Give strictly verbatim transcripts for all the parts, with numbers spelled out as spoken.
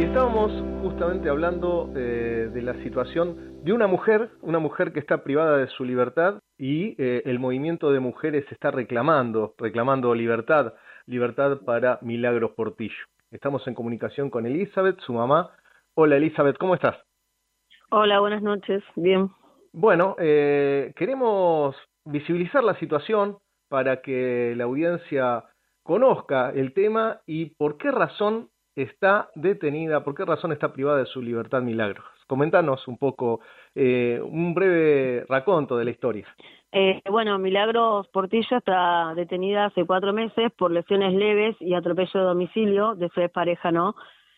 estábamos justamente hablando eh, de la situación de una mujer, una mujer que está privada de su libertad y eh, el movimiento de mujeres está reclamando, reclamando libertad, libertad para Milagros Portillo. Estamos en comunicación con Elizabeth, su mamá. Hola Elizabeth, ¿cómo estás? Hola, buenas noches, bien. Bueno, eh, queremos visibilizar la situación para que la audiencia conozca el tema y por qué razón está detenida, por qué razón está privada de su libertad Milagros. Coméntanos un poco, eh, un breve raconto de la historia. Eh, bueno, Milagros Portillo está detenida hace cuatro meses por lesiones leves y atropello de domicilio de su expareja, ¿no?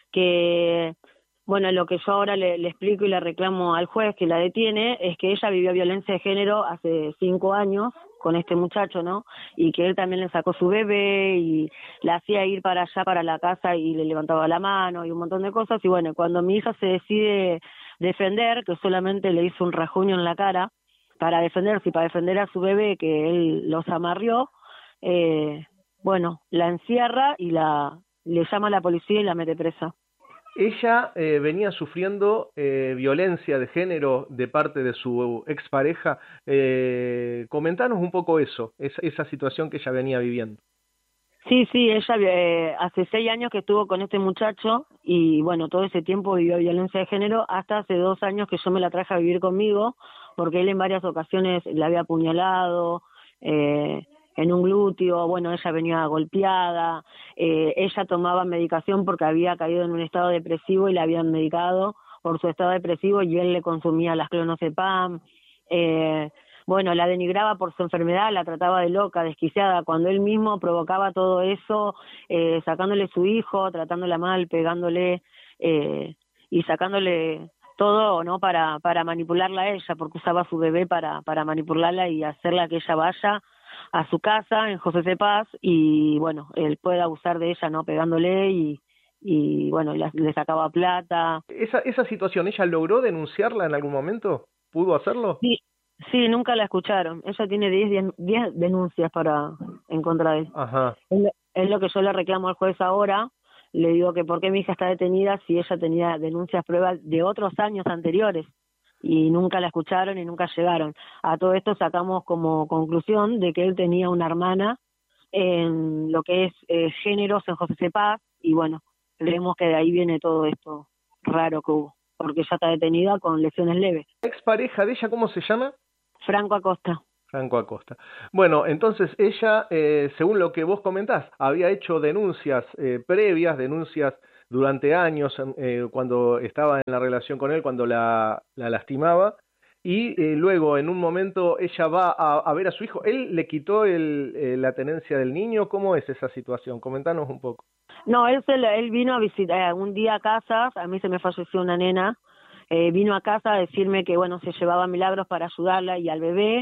Que, bueno, lo que yo ahora le, le explico y le reclamo al juez que la detiene es que ella vivió violencia de género hace cinco años con este muchacho, ¿no? Y que él también le sacó su bebé y la hacía ir para allá, para la casa y le levantaba la mano y un montón de cosas. Y bueno, cuando mi hija se decide defender, que solamente le hizo un rasguño en la cara, para defenderse y para defender a su bebé que él los amarrió, eh, bueno, la encierra y la le llama a la policía y la mete presa. Ella eh, venía sufriendo eh, violencia de género de parte de su expareja. Eh, comentanos un poco eso, esa, esa situación que ella venía viviendo. Sí, sí, ella eh, hace seis años que estuvo con este muchacho y bueno, todo ese tiempo vivió violencia de género hasta hace dos años que yo me la traje a vivir conmigo porque él en varias ocasiones la había apuñalado eh, en un glúteo, bueno, ella venía golpeada, eh, ella tomaba medicación porque había caído en un estado depresivo y la habían medicado por su estado depresivo y él le consumía las clonazepam, eh, bueno, la denigraba por su enfermedad, la trataba de loca, desquiciada, cuando él mismo provocaba todo eso, eh, sacándole su hijo, tratándola mal, pegándole eh, y sacándole todo, ¿no? Para para manipularla a ella, porque usaba a su bebé para para manipularla y hacerla que ella vaya a su casa en José C. Paz y, bueno, él puede abusar de ella, ¿no? Pegándole y, y bueno, le, le sacaba plata. Esa, esa situación, ¿ella logró denunciarla en algún momento? ¿Pudo hacerlo? Sí, sí, nunca la escucharon. Ella tiene diez denuncias para en contra de él. Ajá. Es lo, es lo que yo le reclamo al juez ahora. Le digo que por qué mi hija está detenida si ella tenía denuncias, pruebas de otros años anteriores y nunca la escucharon y nunca llegaron. A todo esto sacamos como conclusión de que él tenía una hermana en lo que es eh, géneros en José C. Paz y bueno, creemos que de ahí viene todo esto raro que hubo, porque ella está detenida con lesiones leves. ¿La expareja de ella cómo se llama? Franco Acosta. Franco Acosta. Bueno, entonces ella, eh, según lo que vos comentás, había hecho denuncias eh, previas, denuncias durante años eh, cuando estaba en la relación con él, cuando la, la lastimaba, y eh, luego en un momento ella va a, a ver a su hijo. ¿Él le quitó el, eh, la tenencia del niño? ¿Cómo es esa situación? Comentanos un poco. No, él, se, él vino a visitar un día a casa, a mí se me falleció una nena, eh, vino a casa a decirme que bueno, se llevaba Milagros para ayudarla y al bebé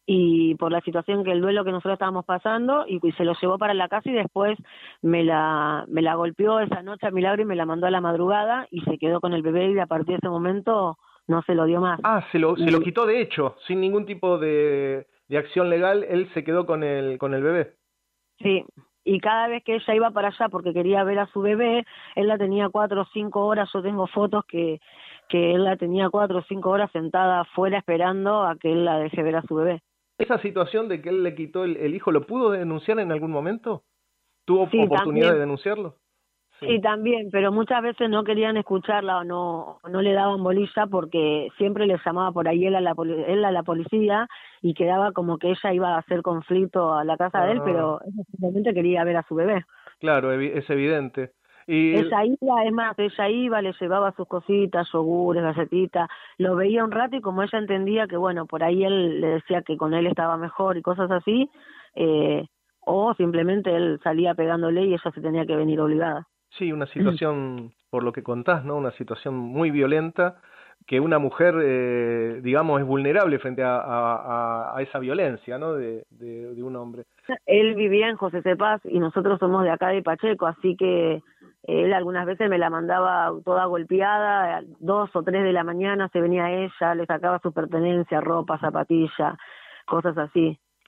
y por la situación que el duelo que nosotros estábamos pasando y, y se lo llevó para la casa y después me la me la golpeó esa noche a Milagro y me la mandó a la madrugada y se quedó con el bebé y a partir de ese momento no se lo dio más. Ah, se lo, Y, se lo quitó de hecho, sin ningún tipo de, de acción legal, él se quedó con el, con el bebé. sí, y cada vez que ella iba para allá porque quería ver a su bebé, él la tenía cuatro o cinco horas, yo tengo fotos que, que él la tenía cuatro o cinco horas sentada afuera esperando a que él la deje ver a su bebé. Esa situación de que él le quitó el, el hijo, ¿lo pudo denunciar en algún momento? ¿Tuvo Sí, oportunidad de también, denunciarlo? Sí. sí, también, pero muchas veces no querían escucharla o no, no le daban bolilla porque siempre le llamaba por ahí él a la, poli- él a la policía y quedaba como que ella iba a hacer conflicto a la casa de él, Ah, pero ella simplemente quería ver a su bebé. claro, evi- es evidente. Y Ella iba, es más, ella iba, le llevaba sus cositas, yogures, galletitas, lo veía un rato y como ella entendía que, bueno, por ahí él le decía que con él estaba mejor y cosas así, eh, o simplemente él salía pegándole y ella se tenía que venir obligada. sí, una situación, por lo que contás, ¿no? Una situación muy violenta, que una mujer, eh, digamos, es vulnerable frente a, a, a- a esa violencia, ¿no? De, de, de un hombre. Él vivía en José C. Paz y nosotros somos de acá de Pacheco, así que él algunas veces me la mandaba toda golpeada, a dos o tres de la mañana se venía ella, le sacaba su pertenencia, ropa, zapatilla, cosas así.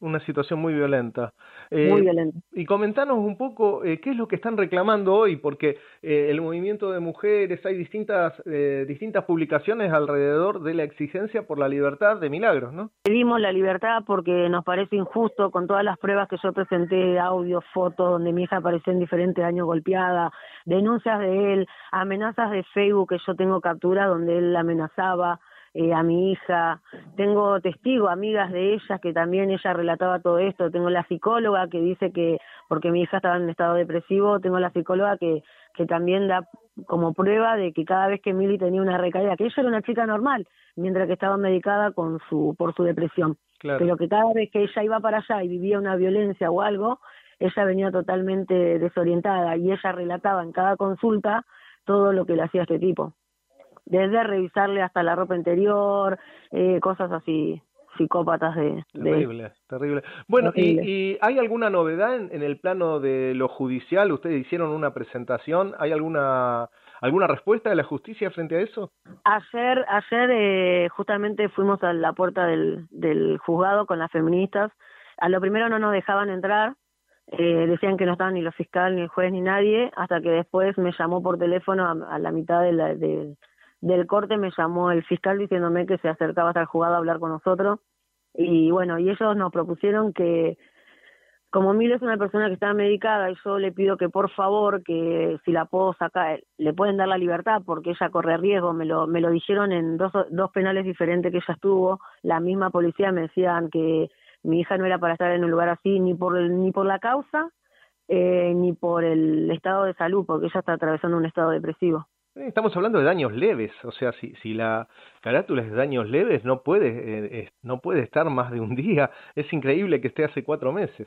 una situación muy violenta. Eh, muy violenta. Y comentanos un poco eh, qué es lo que están reclamando hoy, porque eh, el movimiento de mujeres, hay distintas eh, distintas publicaciones alrededor de la exigencia por la libertad de Milagros, ¿no? Pedimos la libertad porque nos parece injusto, con todas las pruebas que yo presenté, audio, fotos, donde mi hija apareció en diferentes años golpeada, denuncias de él, amenazas de Facebook que yo tengo captura donde él amenazaba eh, a mi hija, tengo testigos, amigas de ellas que también ella relataba todo esto, tengo la psicóloga que dice que, porque mi hija estaba en estado depresivo, tengo la psicóloga que, que también da como prueba de que cada vez que Mili tenía una recaída, que ella era una chica normal, mientras que estaba medicada con su por su depresión, claro. Pero que cada vez que ella iba para allá y vivía una violencia o algo, ella venía totalmente desorientada y ella relataba en cada consulta todo lo que le hacía este tipo, desde revisarle hasta la ropa interior, eh, cosas así, psicópatas de... Terrible, de... terrible. Bueno, terrible. ¿Y, ¿y hay alguna novedad en, en el plano de lo judicial? ¿Ustedes hicieron una presentación? ¿Hay alguna alguna respuesta de la justicia frente a eso? Ayer, ayer eh, justamente fuimos a la puerta del, del juzgado con las feministas. A lo primero no nos dejaban entrar, eh, decían que no estaban ni los fiscales, ni el juez, ni nadie, hasta que después me llamó por teléfono a, a la mitad de la, de, del corte, me llamó el fiscal diciéndome que se acercaba hasta el juzgado a hablar con nosotros. Y bueno, y ellos nos propusieron que, como Mili es una persona que está medicada, y yo le pido que por favor, que si la puedo sacar, le pueden dar la libertad porque ella corre riesgo, me lo me lo dijeron en dos dos penales diferentes que ella estuvo, la misma policía me decían que mi hija no era para estar en un lugar así, ni por el, ni por la causa, eh, ni por el estado de salud, porque ella está atravesando un estado depresivo. Estamos hablando de daños leves, o sea, si si la carátula es de daños leves, no puede eh, no puede estar más de un día. Es increíble que esté hace cuatro meses.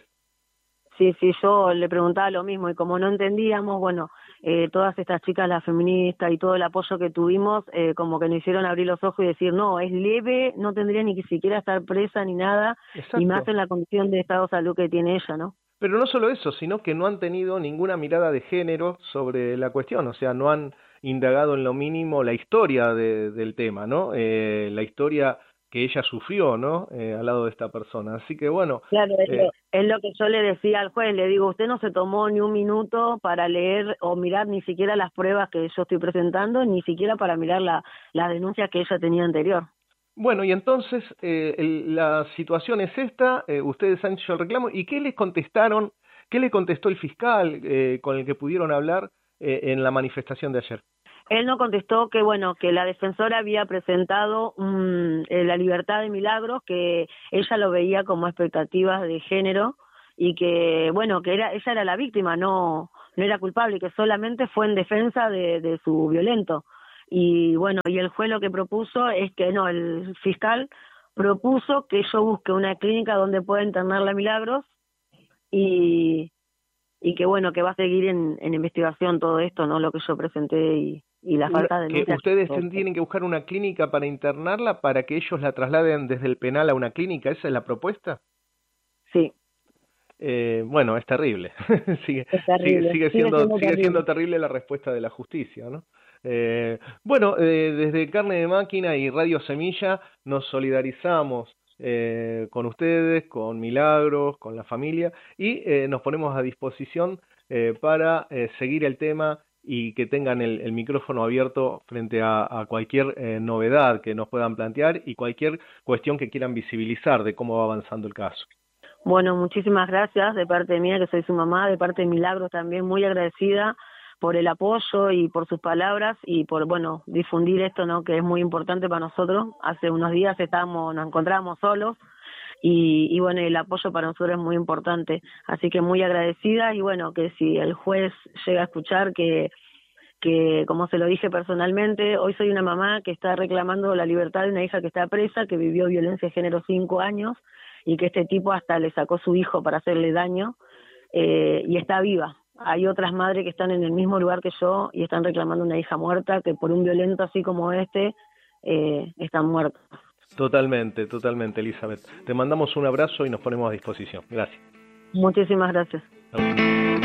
Sí, sí, yo le preguntaba lo mismo y como no entendíamos, bueno, eh, todas estas chicas, las feministas y todo el apoyo que tuvimos, eh, como que nos hicieron abrir los ojos y decir, no, es leve, no tendría ni que siquiera estar presa ni nada, Exacto. Y más en la condición de estado de salud que tiene ella, ¿no? Pero no solo eso, sino que no han tenido ninguna mirada de género sobre la cuestión, o sea, no han indagado en lo mínimo la historia de, del tema, ¿no? Eh, la historia que ella sufrió, ¿no? Eh, al lado de esta persona. Así que bueno. Claro, es, eh, lo, es lo que yo le decía al juez, le digo, usted no se tomó ni un minuto para leer o mirar ni siquiera las pruebas que yo estoy presentando, ni siquiera para mirar la, la denuncia que ella tenía anterior. Bueno, y entonces eh, el, la situación es esta, eh, ustedes han hecho el reclamo, ¿y qué les contestaron? ¿Qué le contestó el fiscal eh, con el que pudieron hablar eh, en la manifestación de ayer? Él no contestó que, bueno, que la defensora había presentado um, la libertad de Milagros, que ella lo veía como expectativas de género y que, bueno, que era ella era la víctima, no no era culpable, que solamente fue en defensa de, de su violento. Y bueno, y el juez lo que propuso es que, no, el fiscal propuso que yo busque una clínica donde pueda internarla a Milagros y, y que, bueno, que va a seguir en, en investigación todo esto, ¿no? Lo que yo presenté y... y la falta de que ustedes tienen que buscar una clínica para internarla para que ellos la trasladen desde el penal a una clínica. ¿Esa es la propuesta? Sí. Eh, bueno, es terrible. sigue, es terrible. sigue, sigue siendo, sigue siendo, sigue siendo terrible la respuesta de la justicia, ¿no? Eh, bueno, eh, desde Carne de Máquina y Radio Semilla nos solidarizamos eh, con ustedes, con Milagros, con la familia y eh, nos ponemos a disposición eh, para eh, seguir el tema y que tengan el, el micrófono abierto frente a, a cualquier eh, novedad que nos puedan plantear y cualquier cuestión que quieran visibilizar de cómo va avanzando el caso. Bueno, muchísimas gracias de parte mía, que soy su mamá, de parte de Milagros también, muy agradecida por el apoyo y por sus palabras y por, bueno, difundir esto, ¿no? Que es muy importante para nosotros. Hace unos días estábamos, nos encontrábamos solos y, y bueno, el apoyo para nosotros es muy importante, así que muy agradecida y bueno, que si el juez llega a escuchar que, que como se lo dije personalmente, hoy soy una mamá que está reclamando la libertad de una hija que está presa, que vivió violencia de género cinco años y que este tipo hasta le sacó su hijo para hacerle daño eh, y está viva. Hay otras madres que están en el mismo lugar que yo y están reclamando una hija muerta, que por un violento así como este eh, están muertos. Totalmente, totalmente, Elizabeth. Te mandamos un abrazo y nos ponemos a disposición. Gracias. Muchísimas gracias.